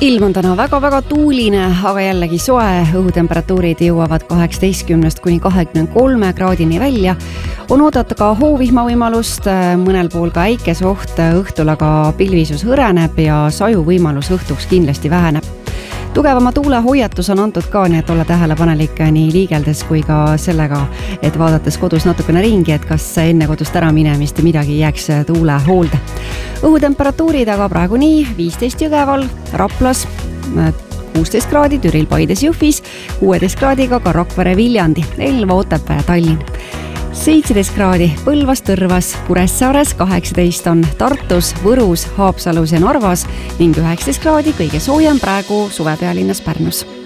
Ilm on täna väga-väga tuuline, aga jällegi soe, õhutemperatuurid jõuavad 18 kuni 23 kraadini välja. On oodata ka hoovihma võimalust, mõnel pool ka äikesoht, õhtul aga pilvisus hõreneb ja saju võimalus õhtuks kindlasti väheneb. Tugevama tuulehoiatus on antud ka, nii et ole tähelepanelik nii liigeldes kui ka sellega, et vaadates kodus natukene ringi, et kas enne kodust ära minemist midagi jääks tuule hoolde. Õhutemperatuurid aga praegu nii, 15 Jõgeval, Raplas, 16 kraadi, Türil, Paides, Jõhvis, 16 kraadiga ka Rakvere, Viljandi, Elva, Otepää ja Tallinn. 17 kraadi Põlvas, Tõrvas, Kuressaares, 18 on Tartus, Võrus, Haapsalus ja Narvas ning 19 kraadi kõige soojem praegu suvepealinnas Pärnus.